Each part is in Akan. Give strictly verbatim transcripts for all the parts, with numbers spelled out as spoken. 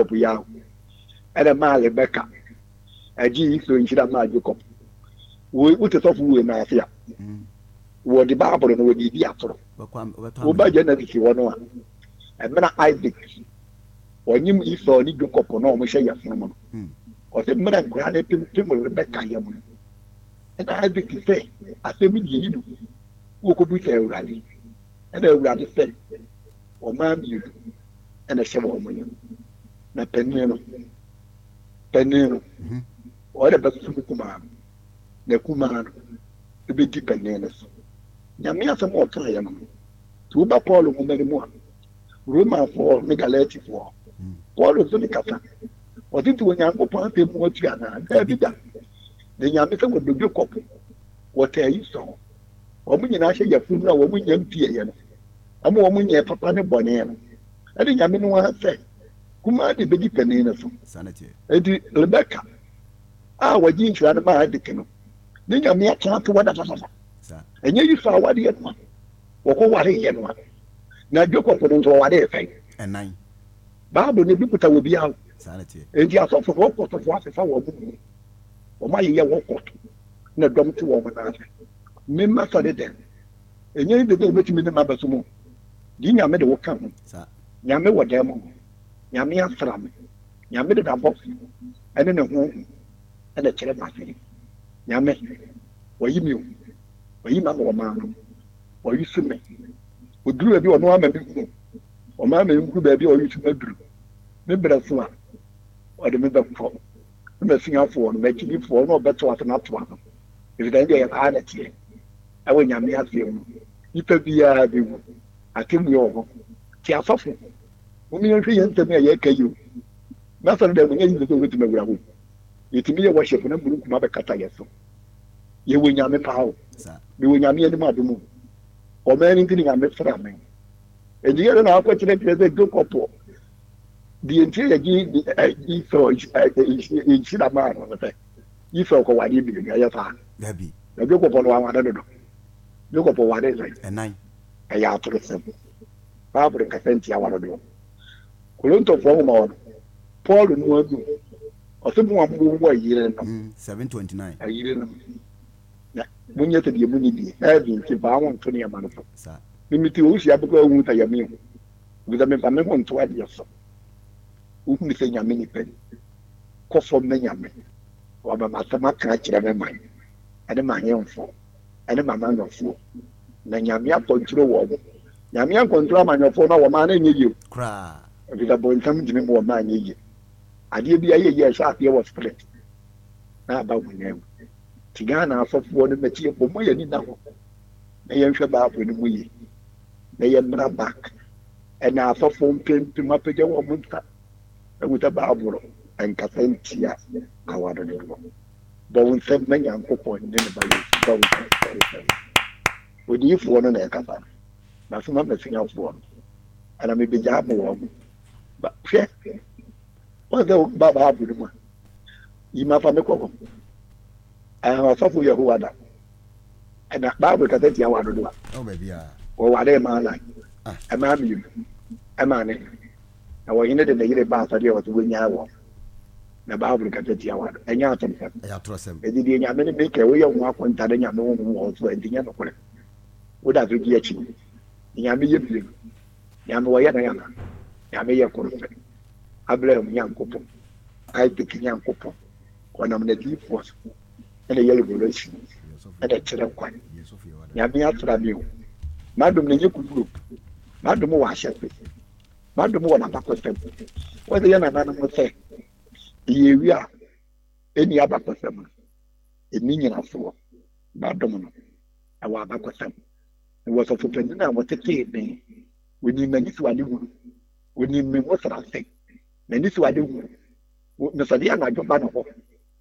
Jacob ya era ma Rebecca aji so nchira ma Jacob wo wo te tofu we na afia wo di Bible no wo di di atoro wo ba je na di wo no a e mena Isaac onyim Esau ni Jacob no mo hye ya funu mo o se mena nkura na pim pim Rebecca ya mo e na Isaac se asemi di ni wo ko bu se urade e na urade se o ma mi e na hye wo mo na penino penino ora ba su kuma na kuma no be di penino so nyame asem o kan ya no tu ba Paul mo meri mo Roma for me Galati for Paul so ni kata o ti tu nyam ko pa pe mo tu ana da bi da de nyame se wo do kopo wo ta yi so o mu nyina hye ya funu na wo mu nyam pie ye no amo wo mu nye papa ne bone no ade nyame no wa se kuma de be di penino so sanate edi Rebecca ah waji nchura na ma de keno ne nyame ya kan to wada sasa sa enye yi fa wade ye no wo ko wade ye no na Jacob no so wade fe enan Bible ne bi puta wo bia sanate edi asofo wo ko to fo afa wo bu o ma ye wo ko na dom ti wo na me ma so de den enye de de obetimi ne ma basumo di nyame de wo kan sa nyame wo dem mo nyame asra me nyame de da box ene ne ho ene kire ma fi nyame wayi mi o wayi ma mo ma no wayi su me oduru bi ono ama bi ku o ma me nku ba bi o yi su maduru me bra so a o de me ba ko me singa fo no me kidi fo no beto atana to ano if then dey ha na tie e wo nyame asem no ipa bia bi mu atemu yo ho ti afafo o mi nhwe ye ntem ya kayo na so de mo nyi de so wetu magura ho yetimi ye worship na buru kuma be kata yeso ye wo nyame pawo sa be wo nyame ani ma domu o me ni kini nyame fra me e di ye na akwa kire kire de do kopo di enti ye gi i so i shi da ma no fe i so ko wadi bi ya fa dabi na do kopo no wa da do do kopo wa de sai enan e ya to se Bible ka senti ya wa do Korinto fo mo no Paul no adu o se mo ambo wo yire no seven twenty-nine ayire no ya munye te die munye die e bi ti ba won to ne ma no sa mimiti o sia beko wu ta yami o da me pa me won to ade so o hu mi se nyame ni pe ko fo me nyame wa ba ma ta ma ka kire me man ade ma ye mfo ade ma ma no fo na nyame akontro wo nyame akontro ma nyofo na wo ma na nye yi kra bi da bo ntam dimi bo ma nye yi ade bi aye ye sha afie wo spirit na ba wo nyam tiga na afofo no metie bo mo ye ni na ho na ye nhwe ba afo ni mu yi na ye mra back ena afofo mpempe mapeje wo mo nta ewuta ba aburo enka sentia awado ni bo bo nsem na nyankopon ni ne ba yi bo nsem odi ifo no na ekasa na so ma mefinya fo ana me beja mo wo ba hwe o de ba ba aburo mo yi ma fa me ko ah afofo Yehowa ena Bible ka sentia awado do o ba bia o wade ma na ama mi ama ne na wo yine de na yire ba asade o to nya wo na Bible ka sentia awado enya atom ka ya trosem e di nya me ne be ke wo ye ho akonta de nya me wo wo so e di nya no kore wo da so di achi nya me ye bi nya me wo ye na ya na nya me ye kore fe Abraham nya nkopo ai de nya nkopo ko na me di force ene ye revelation ene tere kwan nya me atra bi o madum ne nyekuru madum wa hyepe madum wa na bakosem wo de yana na no se ye wi a eni abakosem eni nyina so madum no awa abakosem wo so fopeni na wo tete ne woni mani so ade wu woni me wo sra se mani so ade wu no so dia na joba no ho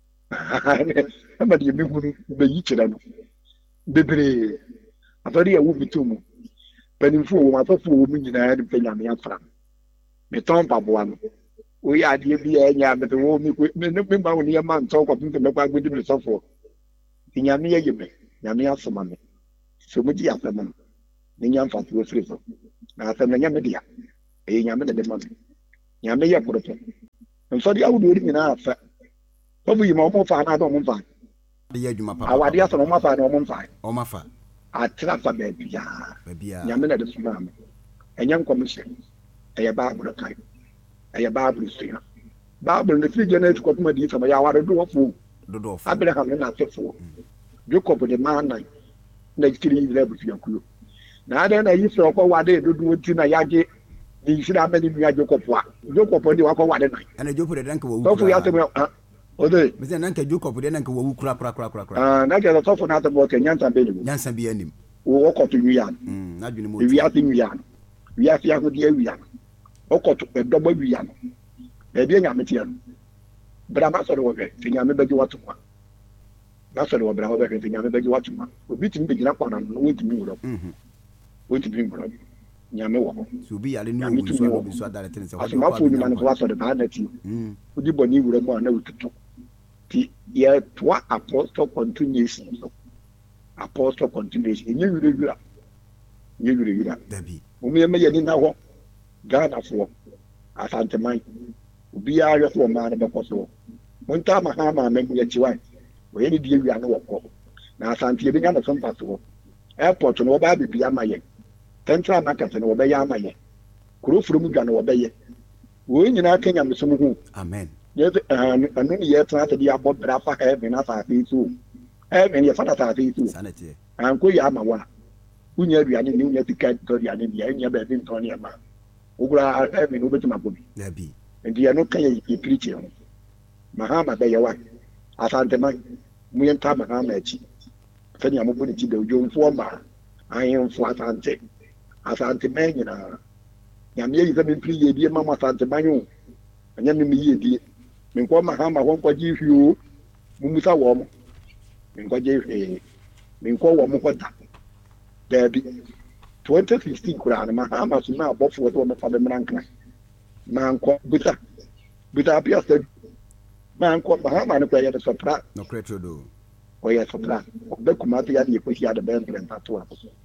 ama de me hu be yi kira no bebre afari ya wu bitumu panimfo wo mafafo wo nyina de penya me afra me ton paboa no o ya de bi ya nya me wo mi me me ba wo ne ma nton ko pin me kwa gbedi me sofo nya me ye me nya me asoma me so mu di afema no ne nya mfa to firi so na afema nya me dia e nya me de ma me nya me ye koroto nso de awodo ri nyina afa obu yi ma omo fa na do omo fa de ye adwuma papa awade aso no omo fa na omo fa omo fa atra fa ba bia bia nyame na de suma am enya nkomhye eye Bible kai eye Bible sua Bible ne fi gena etu kopuma di sama ya awade do wofo do do wofo Abraham na tefo Jacob de manan na kiri ile bu fiakulo na ada na yi so ko wade do do ti na yage ni shira amani mi Jacob wa Jacob de wa ko wade na ana Jacob de danka wo so fu ya temo ah ode me say nanka Jacob de nanka wo kura kura kura kura ah na ke so fu na temo ke nyanta be ni nyansa bi anim wo ko to wi ya mm na dwene mo wi ya ti wi ya wi ya fi akodi wi ya o ko to e dobo wi ya e bi nya meti ya bra ma so de wo be ti nya me be ji watu ma na so de wo bra wo be ti nya me be ji watu ma obi ti me gina kwa na no wo ti mi wuro mhm wo ti mi wuro nya me wo so bi ya le no wo so no bi so adare tin se wo ma fu ni ma no wa so de ba na ti mhm wo di boni wuro mo na wo tutu ti ye twa apostle continuation apostle continuation nye yure yura nye yure yura dabi mo me me ye ni na ho Ghana fo asante man obi ya hwe fo ma na be ko so mo nta ma ha ma me ye chiwa wo ye ni die wi ana wo ko na asante ye bi ga na so mpa so airport no ba bibia ma ye central market no be ya ma ye kuro furu mu dwa no be ye wo nyina Kenya me so mu hu amen ye anu ni ye tra te dia bo bra fa ha be na fa fi tu e be ye fa ta fi tu sanete an ko ya ma wa unya aduane ni unya tika aduane ni ya nya ba bi nton ya ma ogura e be no betima bobi dabi ndi ya no kan ye preach no mahama be ye wa asante man mu ye nta mahama achi fani amobo ni ti de ojo mfo ma ayin mfo asante asante man nyina nyame yi se me pri ye die ma asante man yo anya me yi die me ko mahama ho kwa ji hwio mu musa wo mo me ko je hwe me ko wo mo ko da dabi twenty fifteen kura na mahama so na abofo to me fa be mranka man ko buta buta pia sta man ko mahama ne ko ya de sopra no kretro do o ya sopra o be kuma to ya de ko ya de ben prenta to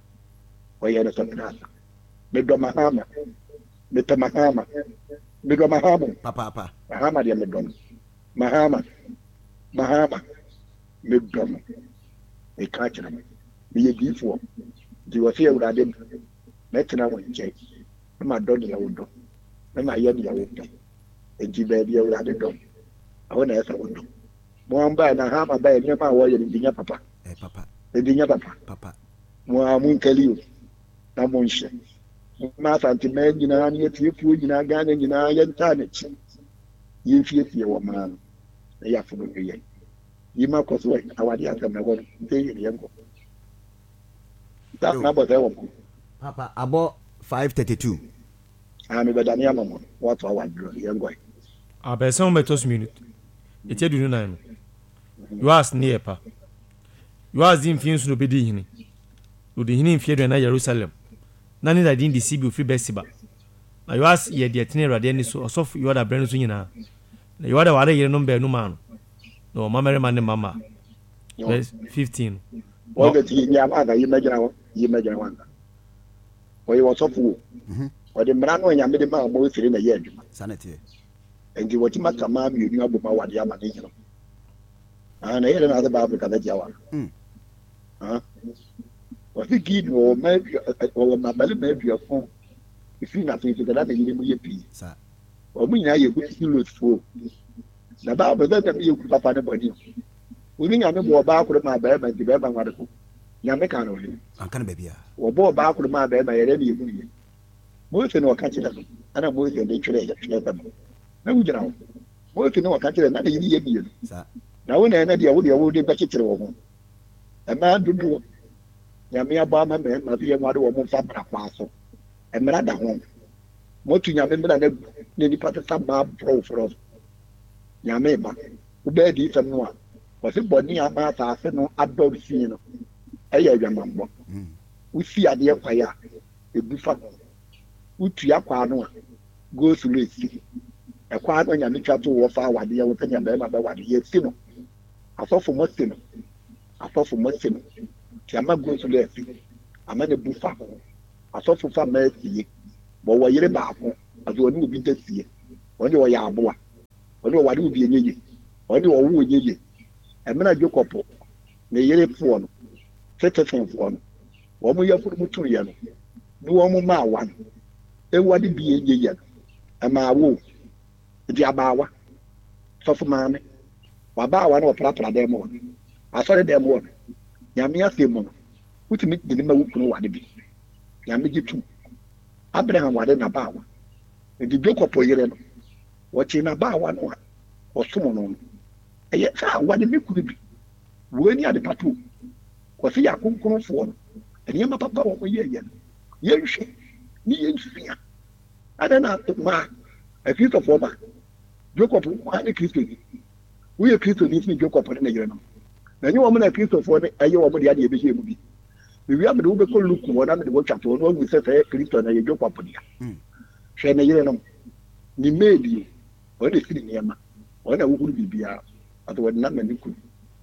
o ya de sopra me do mahama me ta mahama me do mahama papa papa mahama de me do mahama mahama me do me ka kira me ye bifo di wo fe urade me tena wo nche ma do de wo do me ma ye de wo do e ji be de urade do awo na esa wo do mo amba na ha ma ba ye ma wo ye dinya papa eh papa e dinya papa papa mo amun kaliu na mo nche ma santi me nyina ni tie fu nyina ga na nyina ye nta na chi ye fie fie wo ma na ya fu no ye yi ma ko so awade aka me wo de ye ye ngo ta na bo de wo papa abo five thirty-two ah me bedani amamo what for what bro ye ngo a person metos minute etie dunu nan you ask near pa you ask him fiends no be di hini o de hini mfie do na Jerusalem na ni da din di sibi ofri besiba na you ask ye de tene rade ni so osof you order brand so nyina na you order ware yere no be no man no mamere man ne mama verse fifteen o de ti nya ma ga yi megina wo yi megina wanda o yi wosofu mhm o de mra no nya me de ma mo sire na ye adwuma sanete enji woti maka ma mi onu aboma wade ama ne nyino ah na yere na da babu ka da jawa mm ah o fi gid wo ma o ma bale ma bia fo ifi na fi da na yiri mu ye pi sa o mu nya ye ku kilos fo na babu da da ye ku papa ne bodi uni nya me bo ba akuru ma ba ba di ba ba ngade ko nya me ka no le an kan be bia wo bo ba akuru ma ba ba yere bi mu ye mo se no ka chira ana mo se de chire ya chire ba na wujira wo mo se no ka chira na de yiri ye bi sa na wo na na de wo de wo de ba chire wo ho e ma dudu nya me aba ma me ma ye ngade wo mo fa bra kwa so e mra da ho mo tu nya me mra na ne ni pata sa ma pro fro nya me ba wo be di tam no a wo se boni ama ta se no ador fi no e ya dwamambo mm wo fi ade kwa ya e bu fa utu akwa no a go through it akwa no nya me twa to wo fa wade ya wo tanya ba ma ba wade ye si no asofo mo si no asofo mo si no ti ama go through it ama ne bu fa asofo fa ma si bo wo yire ba ko aso oni obi ta sie won de wo ya abo a ɔno ɔwade obi enye ye ɔne ɔwo enye ye ɛmena Jacob ne yere foɔ no tete foɔ no wɔn yɛ furu mu tun yɛ no ne wɔn ma awa no ewade bi enye ye no ɛma awo di abaawa sɔfo maame wabaawa no ɔprapra dɛm wɔ asɔre dɛm wɔ nyame asɛm mu no wotumi de ne ma wukunu wade bi nyame gye tu Abraham wade na baawa edi Jacob yere no wɔkye na baawa no a ɔsom no no ɛyɛ saa wade me kunu bi wo ni ade pato wɔsi yɛ akonkonfoɔ no nneɛma papa wɔ mo yɛ yɛ no yɛnhwɛ ne yɛnsua ada na ma akristofoɔ ba Jacob wa ne kristo ni wo yɛ kristo ni fi Jacob ne yere no na nyɛ wɔn na kristofoɔ ne ɛyɛ wɔn de ade ebehyɛ mu bi bibi amede wo bɛkɔ luku wɔ na mede wo twa to no wo sɛ sɛ kristo na yɛ Jacob dia hwɛ ne yere no ni meedi wɔn de siri nneɛma wɔn na wo kuru bibia ato wɔn na mani kunu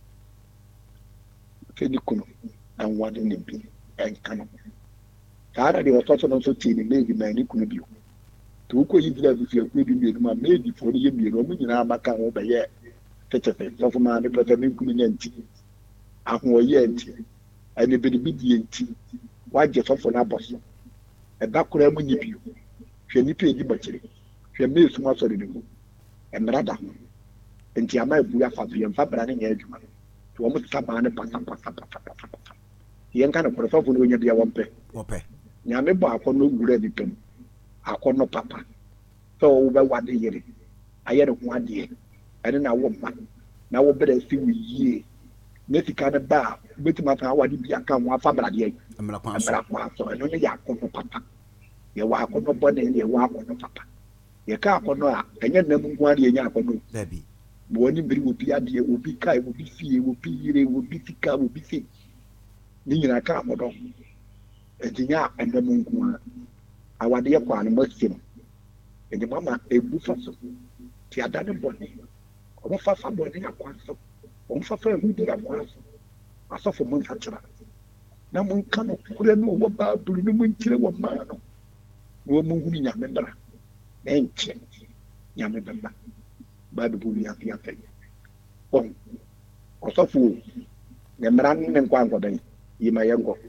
fɛ ni kunu anwade ne bi ɛnka no saa na deɛ ɔtɔ so no nso tie ne meedi na ni kunu bi to wokɔ yi bila afifia kuro bi mmienu ma meedifoɔ no yɛ mmienu ɔmo nyinaa maka ho bɛyɛ tɛkyɛfɛ sɔfo maa ne pɛ sɛ me nkunu nya nti ahoɔyɛ nti ɛne biribi die nti wagye sɔfo no abɔ so ɛba koraa mu nyi bio hwɛ nipa edi bɔkyere hwɛ meesum asɔre ne mu mmara da ho nti ama ebu afa so yɛmfa bra ne nyɛ adwuma nti wɔn sisa maa ne pasapasapasapasa yɛn ka ne kɔrɔ sɔfo no onya bia wɔn pɛ wɔpɛ nyame bɔ akɔnɔ wura nipa mu akɔnɔ papa sɛ ɔwɔ bɛ wade yere ayɛ ne ho adeɛ ɛne na wɔ mma na wɔ bɛrɛ si wɔ yie ne sika ne ba a wobɛtumi asa awade bi aka ho afa bradeɛ mmara kwan so mmara kwan so ɛno ne yɛ akɔnɔ papa yɛwɔ akɔnɔ bɔne ne yɛwɔ akɔnɔ papa yɛka akɔnɔ a ɛnyɛ nam nko adeɛ nyɛ akɔnɔ dabi bɔ ne biri obi adeɛ obi kae obi fie obi yere obi sika obi fi ne nyinaa ka akɔnɔ ɛnti nyɛ ɛnam nko a awadeɛ kɔ ano masi no ɛde mama ebu fa so ti ada ne bɔne ɔmo fa fa bɔne akɔ so ɔmo fa fa ehu de akɔ so asɔfo mo nsa kyerɛ na mo nka no kura no wɔ baabulu no mo nkyerɛ wɔ maa no na wɔn mo hunu nyame mbra na nkyɛn nyame bɛba baabi bu wi afi afɛ wɔn ɔsɔfo ne mmara ne nkwa nkɔdan yi ma yɛ nkɔ.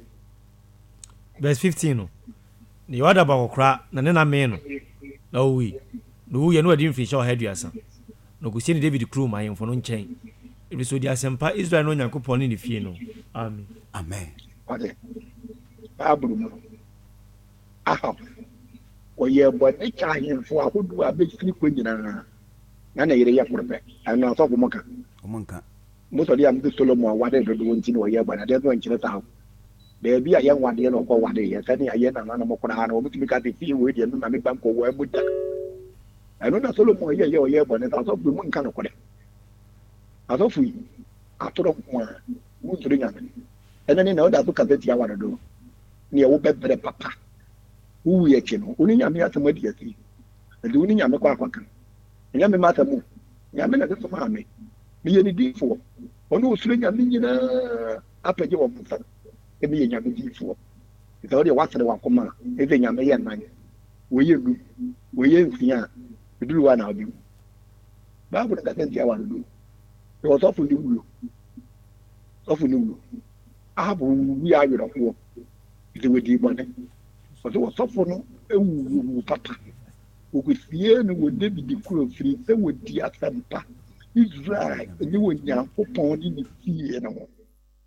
verse fifteen no ne yɛwada ba kɔkora na ne na mee no na ɔwui na ɔwuiɛ no wadi mfirinhyɛ ɔha aduasa na ɔkɔsie ne David kuro ma ahemfo no nkyɛn ɛfiri sɛ ɔdi asɛmpa Israel no Onyankopɔn ne ne fie no amen amen ɔde baabulu mu Ahab ɔyɛ bɔne kyɛ ahemfo ahodoɔ a bɛfiri kɔ nyinaa na na yere yɛ korɔpɛ ɛno asɔfo mo ka ɔmo nka mosɔde a mede Solomon a wade dodoɔ nti na ɔyɛ bɔne adeɛ no nkyerɛ saa beebi a yɛn wadeɛ na ɔkɔ wade yɛ sɛne ayɛ na nana mo koraa na ɔmutumi ka te fie wɔ deɛ no na me ban kɔ wɔ amu da ɛno na Solomon yɛ yɛ ɔyɛ bɔne sa asɔfo mu nka no korɛ asɔfo yi atorɔ nko a mu nsoro nyame ɛno ne na ɔda so kasa tia wade do ne ɛwo bɛbrɛ papa wowu yɛ kyi no wone nyame asɛm adi asi ɛde wone nyame kɔ akɔka nyame ma asɛm nyame na sɛ maa me meyɛ ne diifoɔ ɔne ɔsuro nyame nyinaa apɛgye wɔ mfa ebi yɛ nyame diifoɔ sɛ wode wasere wakoma a ɛsɛ nyame yɛ nan wɔyɛ du wɔyɛ nsia a ɛduru wa na ɔde mu baabolo kasa ntia wa no do ɛwɔ sɔfo ne wuo sɔfo ne wuo ahabo wi awerɛhoɔ sɛ wɔdi bɔne ɔsɛ wɔsɔfo no ɛwuwu papa wɔkɔsie no wɔ David kuro firi sɛ wɔdi asɛmpa Israel ɛne wɔ Nyankopɔn ne ne fie no ho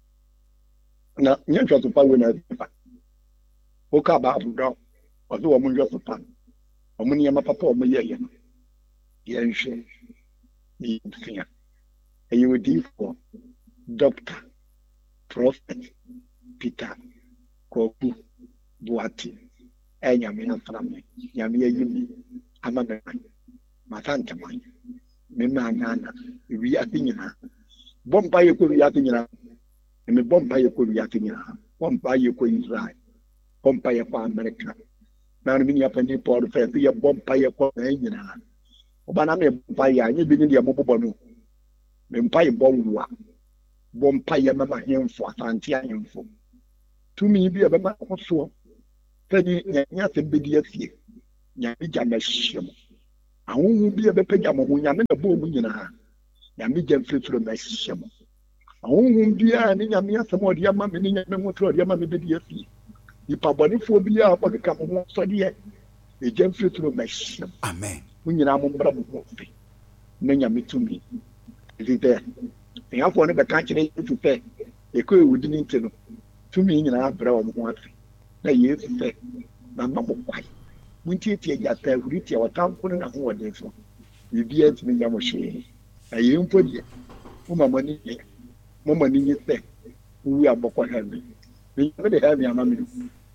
na nyɛ nhwɛsopa wei na asipa woka baabo dɔ ɔsɛ wɔ mo nhwɛsopa ɔmo nneɛma papa ɔmo yɛyɛ no yɛnhwɛ ne yɛnsua ɛyɛ odiifoɔ doctor prophet Peter Kɔpu Boate ɛyɛ nyame afra me nyame ayi me ama me mata ntaman me ma nyana wiase nyinaa bɔ mpa yɛ kɔ wiase nyinaa me bɔ mpa yɛ kɔ wiase nyinaa bɔ mpa yɛ kɔ Israel bɔ mpa yɛ kɔ America na no me nya pani Paul fɛ sɛ yɛ bɔ mpa yɛ kɔ na nyinaa ɔba na me mpa yɛ anya bi ne deɛ mobobɔ no me mpa yɛ bɔ wua bɔ mpa yɛ mama hemfo asante ahemfo tumi bi a bɛma kɔ soɔ sɛde nyanya sɛ bɛdi asie nyame gya na hyia mu ahonhom bi a bɛpagya mo ho nyame na bɔ mu nyinaa nyame gya mfiri soro ma ahyehyɛ mo ahonhom bi a ne nyame asɛm a ɔde ama me ne nyame ho toro ɔde ama me bɛdi afi nipa bɔnefoɔ bi a ɔkeka mo ho sɔdeɛ ɛgya mfiri soro ma ahyehyɛ mo amen mo nyinaa mo mbra mo ho fi na nyame tumi ɛti sɛ ɛhafoɔ no bɛka kyerɛ yesu sɛ ɛkɔ ɛwudi ne nti no tumi nyinaa brɛ wɔ mo ho ase na yesu sɛ mama mo kwae montietie gyata ahuri tia wɔtamfo no n'ahoɔden so biribiara ntumi nya mo hwee na yɛn mpo deɛ moma mo ani yɛ moma ani nye sɛ wowu a bɔkɔ ha me menyame de ha me ama me no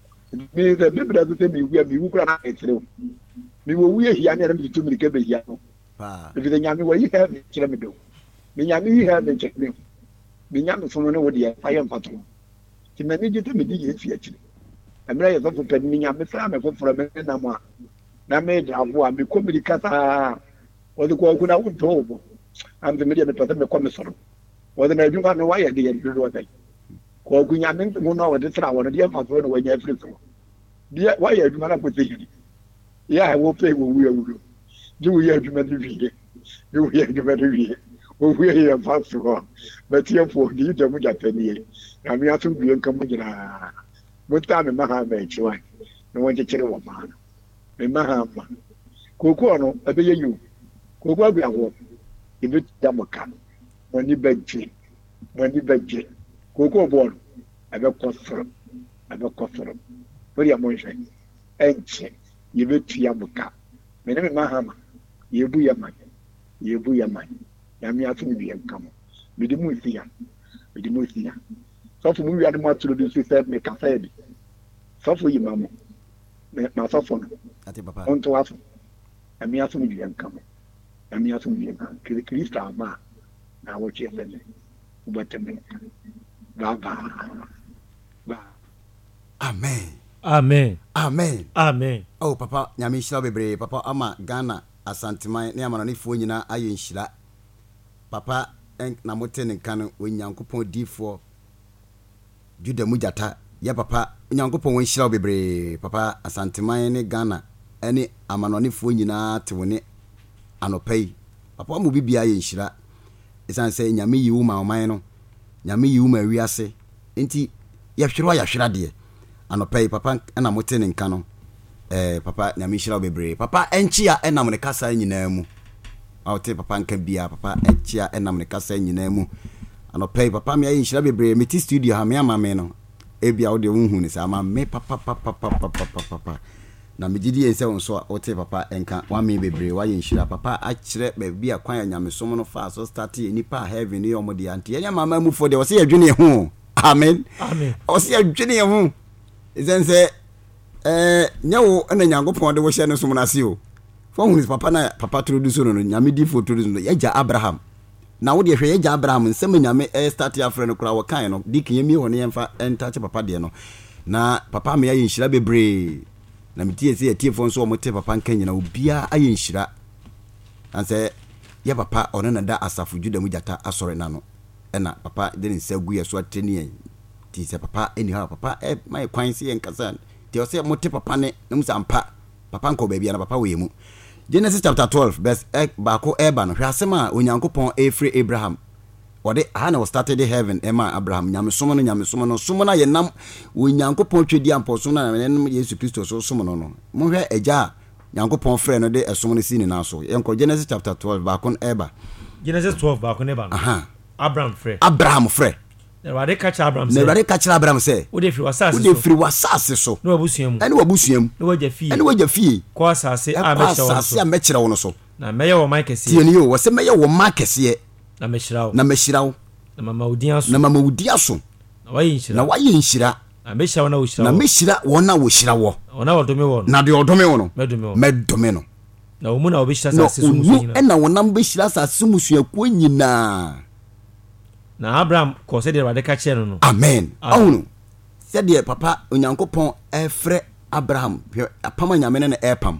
me sɛ bebra so sɛ mewu a mewu kora na ɛkyerɛ wo mewɔ wu ahia ne ɛna mede tu mirika bɛhia no ɛfiri sɛ nyame wɔyi ha me kyerɛ me dɛw menyame yi ha me nkyerɛ me ho menyame so no ne wo deɛ fa yɛ mfato nti m'ani gye sɛ mede yɛsi akyiri ɛmmerɛ yɛ sɔfo pɛ me nyame sɛ me foforɔ me nam a na mede abo a mekɔ mirika saa wɔde kɔɔku na wontɔ wo bo amsɛ medeɛ mepɛ sɛ mekɔ me sɔro wɔde na adwuma no wayɛ de yɛ dodoɔ sɛ kɔɔku nyame ho no a wɔde sra wɔ no deɛ mfasoɔ no wanya afiri so deɛ wayɛ adwuma no akɔsɛ hiri yɛ a wɔpɛ wɔwu awuro gye woyɛ adwuma no wie gye woyɛ adwuma no wie wɔwu yɛ mfa so hɔ bɛtiɛfoɔ de yita mu gyatanie na me aso bie nka mu nyinaa montaa me ma ha ma akyiwa na wɔnkyekyere wɔ maa no me ma ha ma kookoo no ɛbɛyɛ yiw kookoo agu ahoɔ ɛbɛtia mo ka mo ani bɛgye mo ani bɛgye kookoo bɔɔ no ɛbɛkɔ soro ɛbɛkɔ soro wodeɛ monhwɛ ɛnkyɛ yɛbɛtua mo ka me ne me ma ha ma yɛbu yɛ man yɛbu yɛ man nyame aso me wie nka mo mede mu nsi ya mede mu nsi ya sɔfo mu wiade mu atoro de nso sɛ mekasa yɛ bi sɔfo yi ma mo ma sɔfo no ɔnto aso nyame aso me wie nka mo nyame aso me wie nka mo kristo ama na wɔtwe sɛ ne wobɛtɛme baba amen amen amen amen oh papa nyame nhyira bebree papa ama Ghana asanteman ne amanɔnefoɔ nyinaa ayɛ nhyira papa na mote ne nka no onyankopɔn difoɔ Juda Mujata ya papa onyankopɔn wɔn nhyira bebree papa asanteman ne Ghana ɛne amanɔnefoɔ nyinaa te wo ne anɔpa yi papa mo bibia yɛ nhyira ɛsan sɛ nyame yi wo ma ɔman no nyame yi wo ma wiase enti yɛhwere wa yɛhwere deɛ anɔpa yi papa ɛna mote ne nka no eh papa nyame nhyira bebree papa ɛnkyia ɛnam ne kasa nyinaa mu awte papa nka bia papa ɛnkyia ɛnam ne kasa nyinaa mu anɔpa yi papa me ayɛ nhyira bebree me ti studio ha me ama me no ebia wo de wo hu ne sa ama me papa papa papa papa na me gidi yɛn sɛ wo so a wote papa ɛnka wa me bebree wa yɛ nhyira papa akyerɛ baabi a kwan nyame som no fa so start nipa heaven ne yɛ mo de ante yɛ mama mu fo de wo se yɛdwene ho amen amen wo se yɛdwene ho izense eh nyawo na nyankopɔn de wo hyɛ no som na se o fo hu papa na papa tro du so no nyame di fo tro du no yɛgya Abraham na wo de hwɛ yɛgya Abraham nsɛm nyame eh start ya frɛ no kura wo kan no di kan yemi ho ne yɛmfa enta che papa de no na papa me ayɛ nhyira bebree na me tie sɛ tie fo nso mo te papa nka nyina obia ayɛ nhyira ansɛ yɛ papa ɔno na da asafo Juda Mujata asɔre na no ɛna papa de ne nsa gu yɛ so ateni yɛn ti sɛ papa eni ha papa eh my kwan sɛ yɛn kasa ti o sɛ mo te papa ne ne mu sampa papa nko baabi na papa wɔ mu Genesis chapter twelve verse baako eba no hwɛ asɛm a onyankopɔn efre Abraham wɔde ha na started the heaven ema Abraham nyame som no nyame som no som na yɛ nam onyankopɔn twedi amposo na ne Yesu Kristo so som no no mo hwɛ agya nyankopɔn frɛ no de ɛsom no si ne na so yɛnkɔ Genesis chapter twelve baako eba Genesis twelve baako eba no aha Abraham frɛ Abraham frɛ na wade ka kyerɛ Abraham sɛ na wade ka kyerɛ Abraham sɛ wo de firi wasase so wo de firi wasase so na wabusuam ɛne wabusuam na wagya fie ɛne wagya fie kɔ asase a mɛkyerɛ wo asase a mɛkyerɛ wo no so na mɛyɛ wo man kɛseɛ tie ne yo wɔ sɛ mɛyɛ wo man kɛseɛ na mɛhyira wo na mɛhyira wo na mama wo din aso na mama wo di aso na wayɛ nhyira na wayɛ nhyira na mɛhyira wo na wo hyira na wo mɛhyira wɔn na wo hyira wo ona wɔdome wo na de ɔdome wo no mɛdome wo mɛdome no na wo mu na wo bɛhyira na asase so mu so nyina ɛna wɔnam bɛhyira asase so mu suakuo nyinaa na Abraham kɔ sɛ deɛ wade ka kyerɛ no no amen ɔhunu sɛdeɛ papa onyankopɔn ɛfrɛ Abraham apam nyame ne ɛpam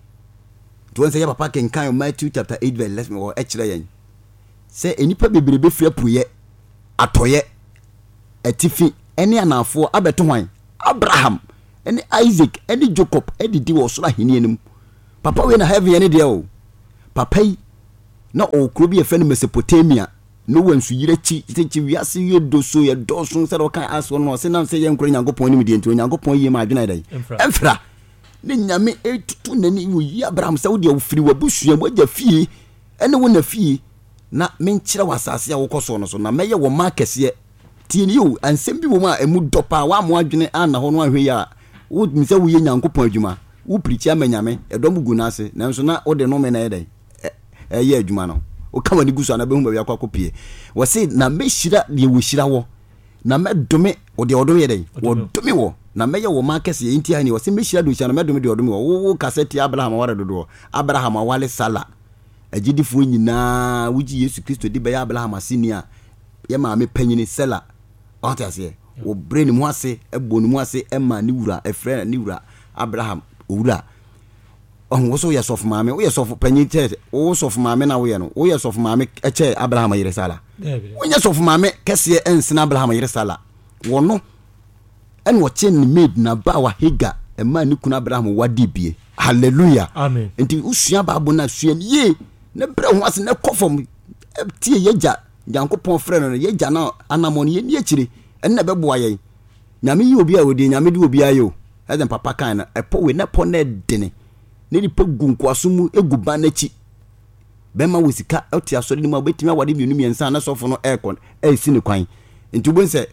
to sɛ yɛ papa kenkan Matthew chapter eight verse eleven wɔ ɛkyerɛ yɛn sɛ enipa bebrebe fira puye atoye atifi ɛne anafoɔ abɛto hwan Abraham ɛne Isaac ɛne Jacob ɛdidi wɔ soro ahenie nim papa we na heaven ɛne deɛ o papa yi na okuro bi efe no Mesopotamia no wansu yire chi chi wiase ye doso ye doso se do kan aso no se na se ye nkoro Nyankopɔn ni medie nti Nyankopɔn yi ma adwena dai emfra ne nyame etutu nani wo yi Abraham se wo de wo firi wabusua mo agya fie ene wo na fie na menkyere wasase a wo koso no so na meye wo ma kese tie ni yo ansem bi wo ma emu dopa wa mo adwene ana ho no ahwe ya wo mise wo ye Nyankopɔn adwuma wo preach amanyame edom gu na ase nanso na wo de no me na ye dai eh ye adwuma no o kama ni guso na be hu ba yakwa kopie wo se na mehira de wo hira wo na medome o de odome ye dai wo dome wo na meye wo ma kese ye ntia ni wo se mehira do hira na medome de odome wo wo kaseti Abraham ware dodo Abraham awale sala agidifo nyina wuji Yesu Kristo di be ya Abraham asinia ye ma me panyini sala o ta se wo brain mu ase ebonu mu ase ema ni wura efre ni wura Abraham owura oh wo so yes of maame wo yes of panyi tete wo so of maame na wo ye no wo yes of maame eche Abraham yire sala wo yes of maame kese ensina Abraham yire sala wo no en wo chen ni made na ba wa hega e ma ni kuna Abraham wadi bie hallelujah amen enti usua ba bo na sua ye na bre ho ase na kofom tie yeja Nyankopɔn frɛ no yeja na anamon ye ni akire en na beboa ye nyame yi obi a wodi nyame di obi ayo eden papa kan na epo we na po na dene ne ni pa gunkwaso mu eguba na chi bema wosika otia so ni ma betimi awade mienu miensa na sofo no aircon e si ne kwan nti bo nse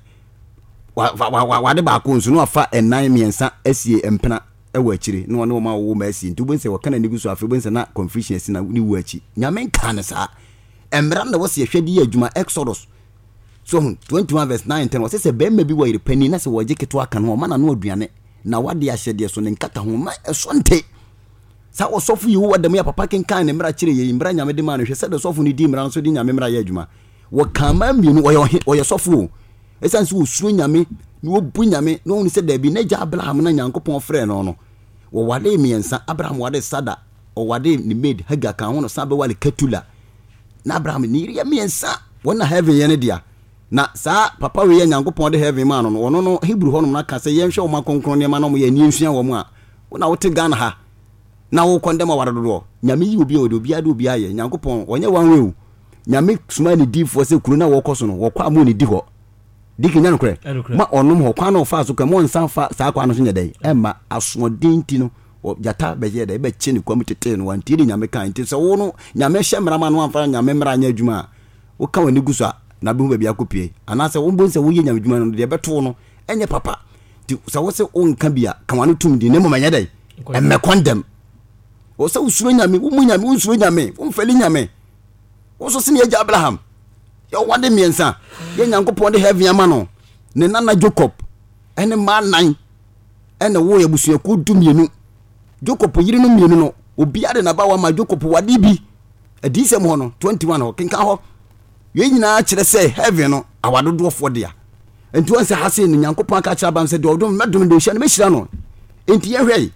wade ba ko nso no afa enan miensa asie empena e wa akire no no ma wo ma asie nti bo nse wakana ni guso afa bo nse na confusion si na ni wo achi nyame kan na sa emra na wose hwede adwuma Exodus so twenty-one verse nine ten wose se bema bi wa yire pani na se woje keto aka no ma na no aduane na wade ahyede so ne nkata ho ma esonte sa osofu yi wo adam ya papa kenkan ne mra kire ye mra nyame de ma no hwe se de sofu ni di mra so di nyame mra ye adwuma wo kama mienu wo ye sofu esanse wo suro nyame ni wo bu nyame no ni se da bi na ja Abraham na Nyankopɔn frɛ no no wo wade miensa Abraham wade sada o wade ni made Hagar kan ho no sabe wale Ketula na Abraham ni ri miensa wona heaven ye ne dia na sa papa we ye Nyankopɔn de heaven ma no no no Hebrew ho no na ka se ye nhwe wo makonkron ne ma no mo ye ni nsua wo mu a wona wo te Ghana ha na wo kondema ware dodo nyame yi obi odo obi ade obi aye Nyankopɔn onye wanwe o nyame suma ni di fo se kuru na wo koso no wo kwa mo ni di ho diki nya no kre ma onom ho kwa na fa so kwa mo nsan fa sa kwa no so nya dai emma asodin ti no jata be je dai be che ni kwa mutete no wanti di nyame kan ti se wo no nyame hye mrama no amfa nyame mra nya adwuma wo ka wani guso na be hu ba bia kopie anase wo mbon se wo ye nyame adwuma no de be to no enye papa ti se wo se o nka bia kan wani tum di ne mo manya dai emme condemn o se usuro nyame wo mu nyame usuro nyame wo mfali nyame wo so se ne agya Abraham yo wade miensa ye Nyankopɔn de heaven ama no ne nana Jacob ene ma nan ene wo ye busuaku dumienu Jacob yiri no mienu no obi ade na ba wa ma Jacob wade bi adisem ho no twenty-one ho kenka ho ye nyina kire se heaven no awadodo fo dia enti won se hase ne Nyankopɔn aka kire Abraham se de odom medom de hia ne mehira no enti ye hwei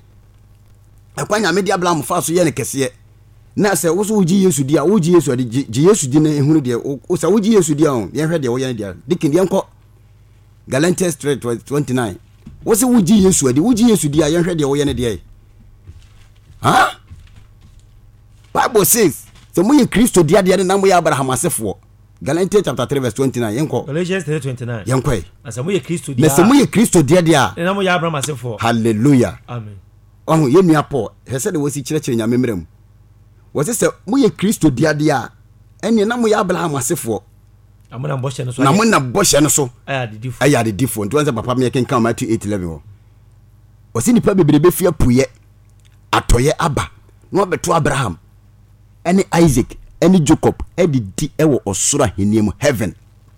akwa nyame di Abraham fa so ye ne kese na se wo so uji Yesu dia uji Yesu ade ji Yesu di ne ehunu dia o sa uji Yesu dia on ye hwe dia wo ye ne dia dikin dia nko Galatians three twenty-nine wo se uji Yesu ade uji Yesu dia ye hwe dia wo ye ne dia ha Bible says so mo ye Kristo dia dia na mo ye Abraham asefo Galatians chapter three verse twenty-nine yenko Galatians three twenty-nine yenko asa mo ye Kristo dia na se mo ye Kristo dia dia na mo ye Abraham asefo hallelujah amen oh ye nua Paul he said wo si kire kire nyame mrem wo se mo ye Kristo dia dia ene na mo ye Abraham asefo amuna boshe no so na mo na boshe no so aya de difo aya de difo nti won se papa me ken kan Matthew eight eleven wo wo si nipa bebrebe fia puye atoye aba no beto Abraham ene Isaac ene Jacob edi di ewo osoro aheniam heaven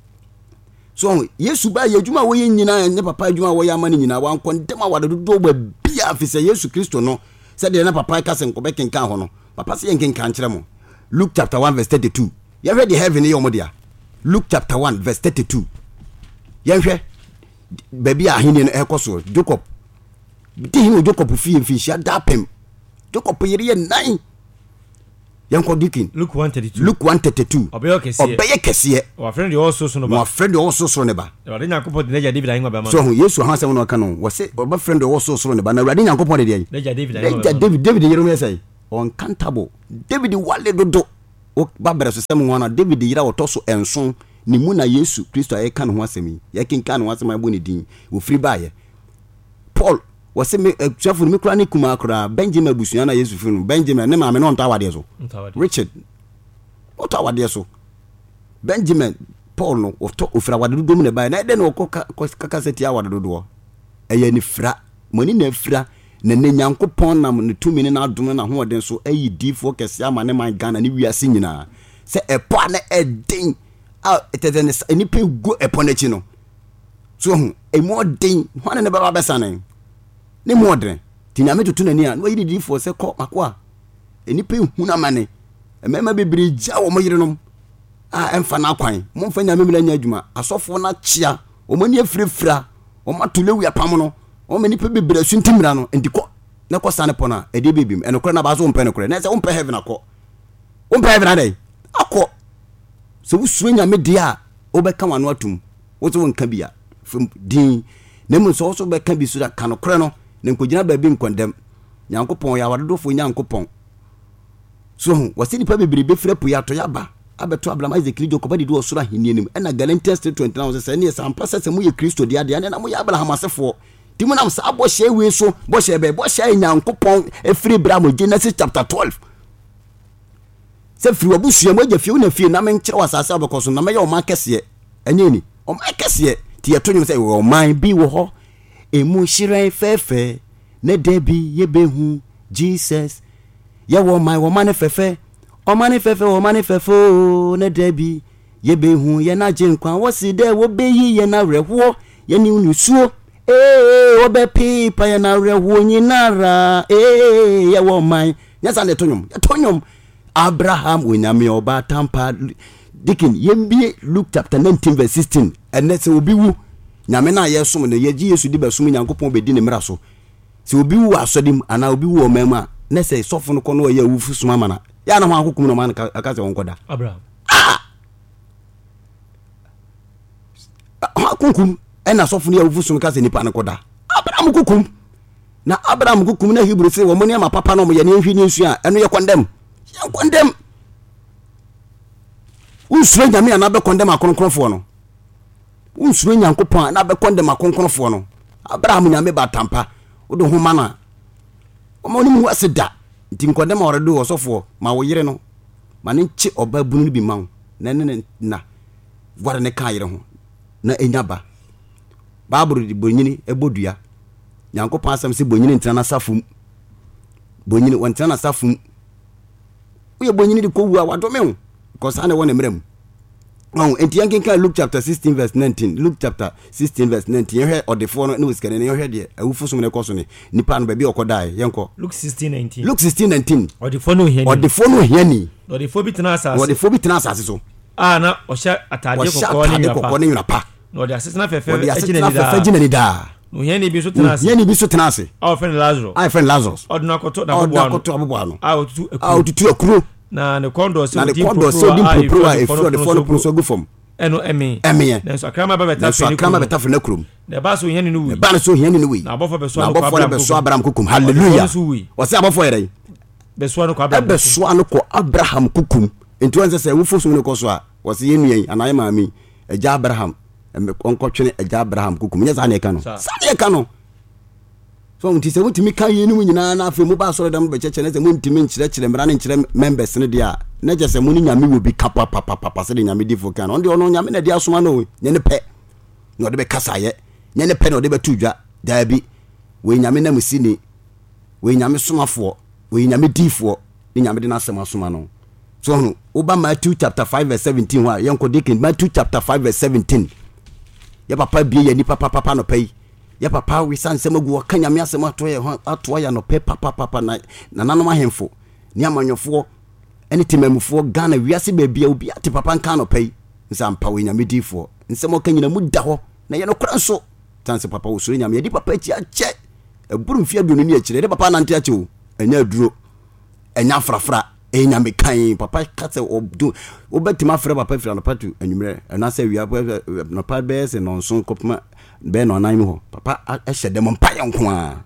so Yesu ba ye adwuma wo ye nyina ne papa adwuma wo ye amane nyina wan kondem awade dodo ba bia afise Yesu Kristo no se de na papa ka sen ko be kenkan ho no papa se yen kenkan kire mo Luke chapter one verse thirty-two ye hwe de heaven ye omodia Luke chapter one verse thirty-two ye hwe baby aheni no ekoso Jacob di hin Jacob fi fi hia dapem Jacob yire ye nine yanko dikin Luke one thirty-two Luke one thirty-two obeye kese obeye kese o friend you also so no ba my friend you also so ne ba Awurade Nyankopɔn de David ayin ba ma so Yesu ha se no ka no wo se oba friend you also so ne ba na Awurade Nyankopɔn de de David David David David yero me say uncountable. David wale dodo o babere so sem wana David yira wotoso enson ni mu na Yesu Kristo aye kan ho asemi ye kinkan ho asemi abo ne din wo free baye Paul wase me chafo me kura ne kuma kura Benjamin abusuana Yesu funu Benjamin ne ma me no nto awade so Richard oto awade so Benjamin Paul no oto ofra awade dodo mu ne baye na de no kaka seti awade dodo eye ni fra mani na fra na ne Nyankopon nam ne tumi ne na adom na ho den so ayi difo kese ama ne man Ghana ne wiase nyina se epo na edin a eteten ni pe go epo na chi no so hu e mo den ho na ne baba besane ne mo den ti nyame tutu na ni a no yi difo se ko akwa eni pe hu na mane emema bebiri ja wo mo yirenom a emfa na kwan mo mfa nyame mila nya adwuma asofo na chia o mo ni afirifira o matulewu apam no o me nipa bebere suntimira no ndiko na ko sane pona e de bebim e no kora na ba so mpe no kora na se umpe heaven akọ umpe heaven adai akọ so wusuro nyame de a obeka wano atum wo so wonka bia fam din na mu so so beka bi so da kan kora no ne nkogina ba bi nkondem Nyankopon ya wadodofo Nyankopon so wasi nipa bebere be fira pu ya to ya ba abeto Abraham Isaac Lijo ko ba di do osura henie nim e na Galatians three twenty-nine se ne sa ampa se mu ye Kristo dia dia na mu ya Abraham asefo timunam sa aboshe we so boshe be boshe Nyankopon efiri bramo Genesis chapter twelve se firi obusu am agya fie na fie na men kire wasase abekoso na meya o man kese enye ni o man kese ti ye tonyo se o man bi wo ho emu shiran fefe na debi ye behu Jesus ye wo man wo man fefe o man fefe o man fefo na debi ye behu ye na jenkwan wo si de wo beyi ye na rewo ye ni nusuo eh obe pipa ya na rewo nyinara eh ya wo man nyasa ne tonyom ya tonyom Abraham onyame oba tampa dikin yembie Luke chapter nineteen verse sixteen ene se obi wu nyame na yesom ne yeji Yesu di basum Nyankopon be di ne mra so se obi wu asodim ana obi wu omema ne se sofo no kono ya wu fusuma mana ya na ho akokum no man aka se wonkoda Abraham ha kunkum ena sofo no ya wu fusuma ka se nipa ne koda Abraham kukum na Abraham kukum na Hebrew se wo mo ne ma papa no mo ye ne hwi ne nsu a eno ye condemn ye condemn unsuro nyame ana be condemn akonkronfo no unsuro Nyankopon ana be condemn akonkronfo no Abraham nyame ba tampa wo do ho mana o mo ni mu aseda nti condemn already osofo ma wo yire no ma ne nchi oba bunu bi ma na ne na gware ne ka yire ho na enyaba Bible di bonyini ebodua Nyankopon asem se bonyini ntina na safum bonyini wontina na safum uye bonyini di ko wu a wadome ho because ane wona mrem oh enti yankin kan Luke chapter sixteen verse nineteen Luke chapter sixteen verse nineteen ye he odefo no ne wiskane ne ye he de awufo ne koso ne nipa no ba bi okodai yenko Luke sixteen nineteen Luke sixteen nineteen odefo no hiani odefo no hiani odefo bi tena asase odefo bi tena asase so ah na ohya atade kokko ne nyapa no de asesena fefe ejina ni da no hiani bi so tena ase hiani bi so tena ase our friend Lazarus our friend Lazarus oduna akoto na bobo ano akoto abobo ano ah otutu ah otutu akuro na ne kondo se na ne kondo se odi propro a efro de follow pro so go from eno emi emi na so akrama ba beta fe ni akrama beta fe na krum na ba so hiani no wi na ba so hiani no wi na abofo be so na abofo be so Abraham kukum hallelujah wose abofo yere be so no ko Abraham be so no ko Abraham kukum enti won se wo fo so no ko so a wose yenu yen anaye maami eja Abraham em konkotwene eja Abraham kukum nya sa na e ka no sa na e ka no so nti se mutimi kan yenu nyina na afi mu ba so dam be cheche na se mutimi nchire chire mra na nchire members ne dia na je se muni nyame wo bi kapa papa papa se de nyame di fo kan on de ono nyame na dia soma no nye ne pe no de be kasaye nye ne pe no de be tudwa da bi we nyame na musini we nyame somafo we nyame difo ni nyame de na asema soma no so no oba Matthew chapter five verse seventeen wa yenko dikin Matthew chapter five verse seventeen ya papa bie ya ni papa papa no pay ya papa we san semagu wakanya me asema to ye ato ya no pe papa papa na nanom ahemfo ni amanyofo ene timamufo Ghana wiase ba bia obi ate papa nka no pe nsampa we nyame difo nsemo kanyina mu da ho na ye no kora nso tanse papa wo sori nyame di papa chi ache eburu mfia dunu ni akire de papa nante ache o enya duro enya frafra enya me kan papa kase odu obetima frɛ papa fira no patu anwumre na sɛ wia no pa be se no nso kopma be no nan ho papa a hyɛ dem mpa yɛ nko a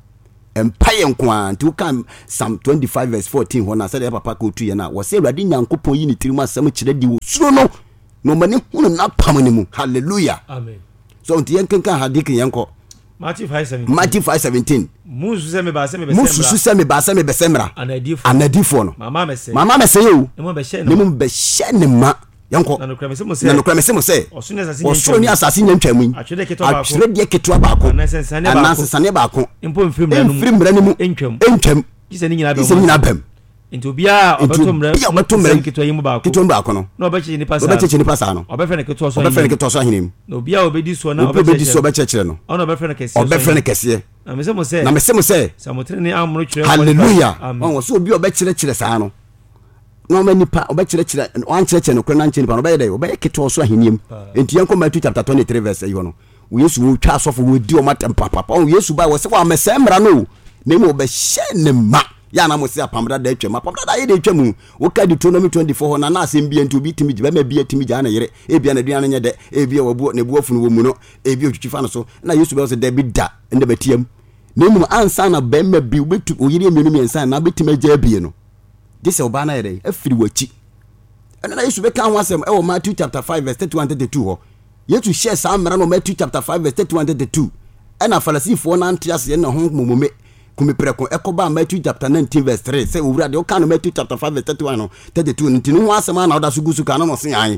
empaye nkwa nti woka Psalm twenty-five verse fourteen ho na say the papa ko tu ye na wo say Awurade Nyankopɔn yi ne tirimu asɛm kyerɛ di wo suro no no mani hunu na pam ne mu. Hallelujah, amen. So nti yen kenkan hadike yenko Matthew five seventeen. Matthew five seventeen. Musu se me ba se me besemra. Musu se me ba se me besemra. Anadifo. Anadifo no. Mama me se. Mama me se yo. Nemo be she no. Nemo be she ne ma. Yanko. Na no kra me se mo se. Na no kra me se mo se. Osune asase nya. Osune asase nya ntwa mu. Atwede keto ba ko. Atwede keto ba ko. Anansensane ba ko. Anansensane ba ko. Impo mfrim na no. Mfrim mra ne mu. Entwam. Entwam. Gise ni nyina ba. Gise ni nyina bam. Into bia obeto mra. Bia obeto mra. Keto yi mu ba ko. Keto ba ko no. Na obeche ni pasa. Obeche ni pasa no. Obefe ne keto so. Obefe ne keto so hinim. No bia obedi so na obeche. Obedi so obeche kire no. Ona obefe ne kese. Obefe ne kese. Na me se mo se. Na me se mo se. Samotre ni amro kire. Hallelujah. On so obi obekire kire sa no. No ma nipa obekire kire wan kire kire no kure na nche nipa no be dey obe keto so ahinim. Enti yanko Matthew chapter twenty-three verse eight no. Wo Yesu wo twa asofo wo di o matem papa. On Yesu ba wo se wa mese mra no. Na mo be hye ne ma. Ya na mo se apamda da atwa ma pamda da ye de atwa mu. Wo ka Deuteronomy twenty-four na na asem bia nti obi timi be ma bia timi ja na yere. E bia na duane nye de. E bia wabu na buafunu wo mu no. E bia otwitwa no so. Na Yesu ba wo se da bi da ende batiam. Na mu ansa na be ma bi obetu oyire emienu miensa na betima ja bie no. This oba na yere afiri wachi. Ena na Yesu be kan ho asem e wo Matthew chapter five verse thirty-one thirty-two ho. Yesu share sa mra no Matthew chapter five verse thirty-one thirty-two. Ena Farisifo na antiase na ho momome kumi preko ekoba Matthew chapter nineteen verse three say owura de o kan Matthew chapter five verse thirty-one no thirty-two nti no ho asem na oda so gusu kan no se yan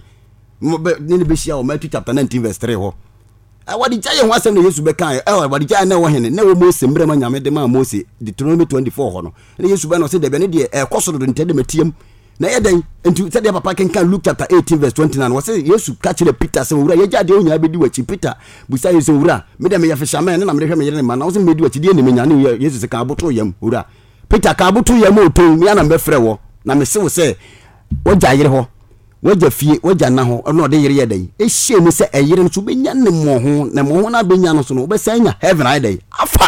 ni ne be share o Matthew chapter nineteen verse three ho. E wadi jaye ho asem na Yesu be kan e wadi jaye na wo hene na wo Mose mbre ma nyame de ma Mose Deuteronomy twenty-four ho no na Yesu be no se de be ne de e koso do nte de matiem na ye den nti se de papa ken kan Luke chapter eighteen verse twenty-nine wo se Yesu ka kire Peter se owura ye jade o nya be di wachi Peter busa Yesu owura me de me ye fishame na me de hwe me yere ma na wo se me di wachi de ne me nya ne Yesu se ka aboto yam owura Peter ka aboto yam o ton me na me frɛ wo na me se wo se wo ja yere ho wo ja fie wo ja na ho no de yere ye dai e hye mu se e yere no so be nya ne mo ho na mo ho na be nya no so no be se nya heaven ai dai afa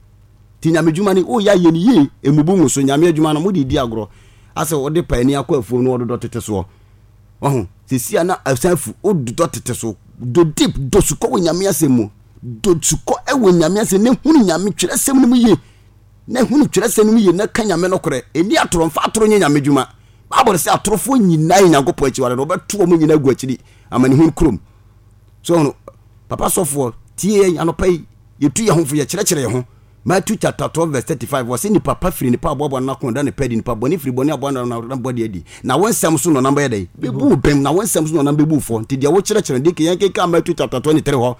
ti nya medjuma ni o ya ye ni ye emubu mu so nya me adjuma no mo di di agro ase wo de pani akwafu no do tete so ohun sisi ana asanfu o do tete so do deep do suko wo nyame asemu do suko e wo nyame ase ne hunu nyame twere sem no mu ye ne hunu twere sem no mu ye na ka nyame no kore eni atoro mfa atoro nyame djuma Bible say atorofo nyina Nyankopɔ akyi wale no beto mo nyina gu akyi amani hun krom so no papa sofo tie anopai yetu ye homfo ye kire kire ye ho Matthew chapter twelve verse thirty-five was ni papa firi ni pa bobo na ko nda ne pedi ni pa boni firi boni abo na body edi na wonsam so no namba ye dai bebu bem na wonsam so no namba bebu fo nti dia wo kire kire de ke yan ke ka Matthew chapter twenty-three ho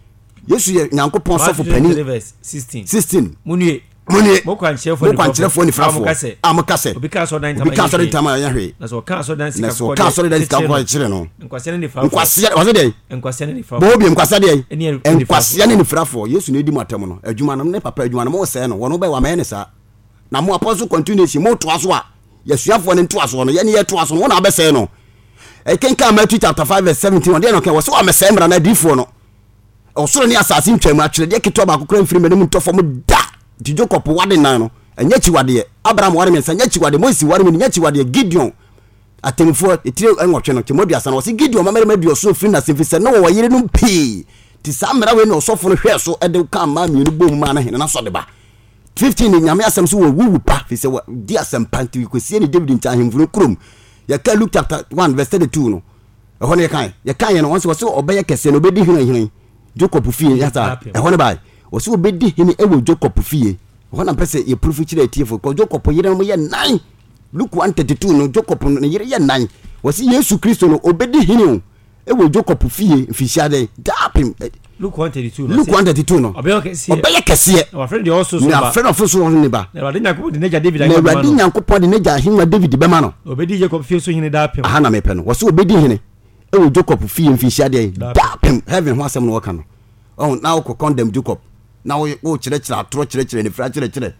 Yesu ye Nyankopɔn sofo pani sixteen sixteen munue Moni mo kwan chefo ni chefo ni frafo amukase obi ka so dan tama obi ka so dan tama ya hwe na so ka so dan sika na so ka so dan sika ko chire no nkwase ni frafo nkwase wa so dey nkwase ni frafo bo bi nkwase dey nkwase ni frafo Yesu na di matam no adwuma no ne papa adwuma no mo se no wono be wa ma ne sa na mo apostle continuation mo to aso a yesuafo ne to aso no ye ne ye to aso no wona be se no e kenka Matthew chapter five verse seventeen won dey no ke wo se wa me se mra na difo no osoro ni asase ntwam a twere de keto ba kokora mfiri me ne mtofo mo da ti Jacob wade nan no enya chiwade Abraham wade men enya chiwade Moses wade men enya chiwade Gideon atemfo etire enwotwe no kemodi asa no se Gideon mamere maduo so firi na semfise na wo yire no pii ti samra we no sofo no hwe so ede ka ma mienu bom ma na hene na so de ba fifteen ni nyame asem so wo wuwu pa fi se di asem panti kosie ni David nta ahemfuru krom ya ka Luke chapter one verse thirty-two no e ho ne kan ya kan ye no won se wo se obeye kese no obedi hina hina Jacob fie ya ta e ho ne ba osi obedi hini ewo Jacob fie hona pese ye proof kire tiefo ko Jacob yire mo ye nine Luke one thirty-two no Jacob no yire ye nine osi Yesu Kristo no obedi hini ewo Jacob fie fisiade dapim Luke one thirty-two no Luke one thirty-two no obeye kese obeye kese our friend dey also so ba na friend of so ne ba na wadi Nyankopɔ de neja David na wadi Nyankopɔ de neja hinwa David be ma no obedi Jacob fie so hini dapim aha na me pe no osi obedi hini ewo Jacob fie fisiade dapim heaven ho asem no waka no oh now ko condemn Jacob na wo wo kire kire atoro kire kire ne fra kire kire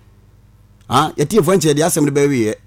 ah yeti fo nche de asem de ba wi ye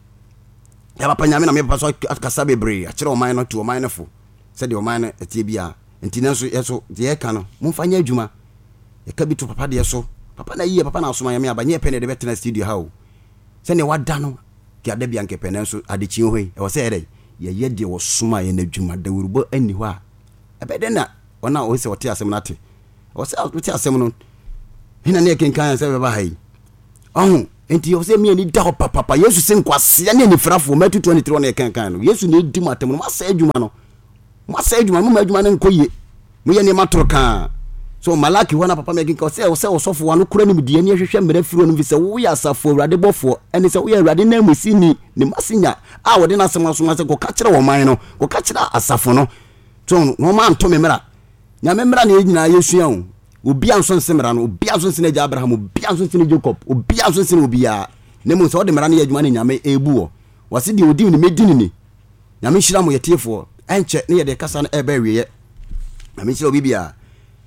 ya papa nyame na me papa so akasa bebre a kire o man no to o man no fo se de o man no etie bia enti nanso yeso de ye ka no mo fanya adwuma ye ka bi to papa de yeso papa na yiye papa na asoma nyame abanye pene de betena studio ha o se ne wada no ki ade bia nke pene nso ade chi ho yi e wo se ere ye ye de wo soma ye na adwuma da wurubo ani ho a ebede na ona o se wote asem na te o se wote asem no hina ne kenkan se be ba hai oh enti yo se me ni da papa papa Yesu se nkwase ne ni frafo Matthew twenty-three na kan kan no Yesu ne di matem no masa adwuma no masa adwuma mo adwuma ne nkoye mo ye ne matoro kan so Malaki wana papa me kinka se se osofo wano kura ni medie ne hwehwe mmere firo no vise wo ya asafo awurade bofo ene se wo ya awurade na musini ne masinya a wode na asema so mase ko ka kire wo man no ko ka kire asafo no so no ma nto me mera nya me mera ne nyina Yesu ya wo obi anso nsemra no obi anso nsene ja Abraham obi anso nsene Jacob obi anso nsene obi ya ne mu se wode mera ne adwuma ne nyame ebu wo wase de odi ne medini ni nyame hira mo yetiefo enche ne ye de kasa na ebe wiye nyame hira obi bia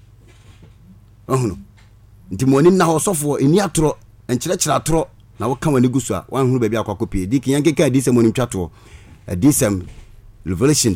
ohuno nti moni na hosofo eni atoro enkyerechira atoro na woka wani gusu a wan hunu baabi akwakopi dik yanke ka disem moni twato disem revelation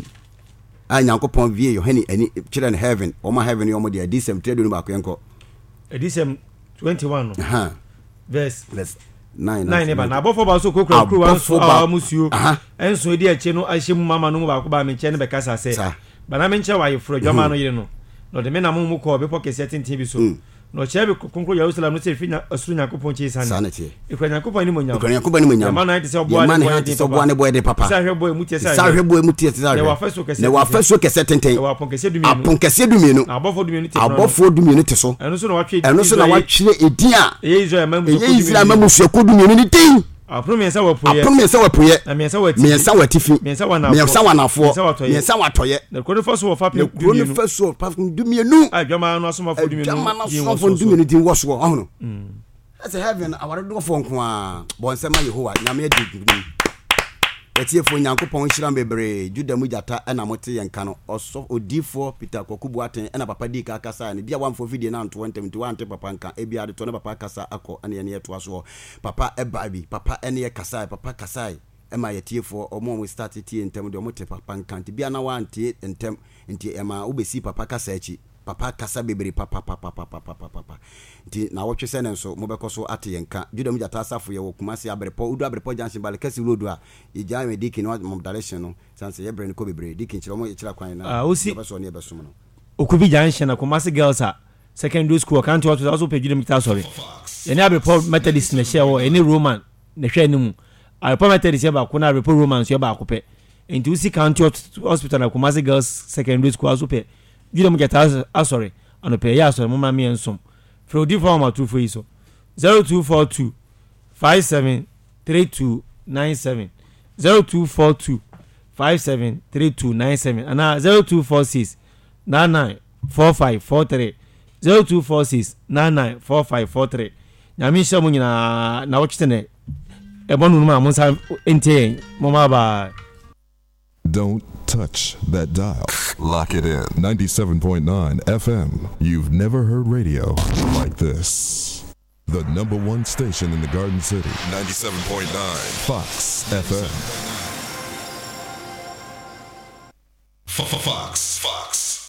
a nyankopon vie Yohane ani kire na heaven o ma heaven yo mo dia disem tredo no ba ko yanko disem twenty-one no ha verse verse nine nine ba na abofo ba so kokura kru wan so a musuo enso edi ache no ahye mu mama no ba ko ba me nche ne be kasa se ba na me nche wa yefro dwama no yire no no de me na mo mu ko be poke setting bi so no chebe konkro Jerusalem no se fi na asuru Yakobon chi sane e kwa Yakobon ni monyam kwa Yakobon ni monyam ma na ite se obo ma na ite se obo ne boy de papa sa hwe boy mutie sa sa hwe boy mutie sa ne wa faso kese ne wa faso kese tenten ne wa pon kese dumie apon kese dumie no abofo dumie te abofo dumie no te so eno so na wa twe eno so na wa twire edin a ye Israel mamu so ye Israel mamu so ko dumie no ni tin apro me nsa wa poye apro me nsa wa poye na me nsa wa ti me nsa wa tifi me nsa wa na me nsa wa na fo me nsa wa toye na ko faso wa fa pe dumie no faso pa dumie no a dwama no asoma fo dumie no dwama no asoma fo dumie no din wo so ho mm that's heaven aware do fo nko a bon sema Yehova nyame adi etie fo Nyankopon hira bebre Juda mujata ena mote yenka no oso odifo Peter Kokubu aten ena papa di ka kasa ne bia wamfo video na nto ntem nti wante papa nka e bia de to ne papa kasa akọ ene ne yeto aso papa e baabi papa ene ye kasa papa kasa e ma yetie fo omo mo start tie ntem de mote papa nka nti bia na wante ntem nti e ma obesi papa kasa achi papa kasa bebre papa papa papa papa papa nti na wotwe se ne nso mo bekoso ate yenka Juda mujata asafo ye wo Kumasi Abrepo udu Abrepo junction bale kasi road a ija me diki no mo direction no sanse ye bre ne ko bebre diki nchira mo ye chira kwan na beso ne beso no Okubi junction na Kumasi girls a secondary school kan to also pe Juda mujata sorry ye ne Abrepo Methodist na share wo any Roman na hwe animu Abrepo Methodist ye ba ko na Abrepo Roman so ye ba ko pe nti usi county hospital na Kumasi girls secondary school also pe Juda mujata ah sorry ano pe ya sorry mo ma me ensom for the form two for iso zero two four two five seven three two nine seven zero two four two five seven three two nine seven and zero two four six nine nine four five four three zero two four six nine nine four five four three nyami sha mu nyina na wochitene e bonu ma mun sa ente mo ma ba. Don't touch that dial. Lock it in. ninety-seven point nine F M. You've never heard radio like this. The number one station in the Garden City. ninety-seven point nine Fox F M. Fox. Fox.